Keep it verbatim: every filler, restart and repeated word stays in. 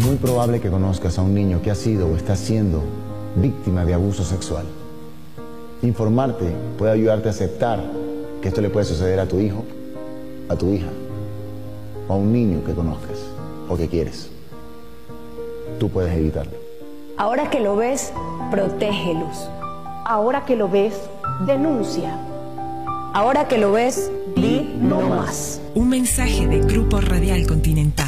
muy probable que conozcas a un niño que ha sido o está siendo víctima de abuso sexual. Informarte puede ayudarte a aceptar que esto le puede suceder a tu hijo, a tu hija, o a un niño que conozcas o que quieres. Tú puedes evitarlo. Ahora que lo ves, protégelos. Ahora que lo ves, denuncia. Ahora que lo ves, di no más. Un mensaje de Grupo Radial Continental.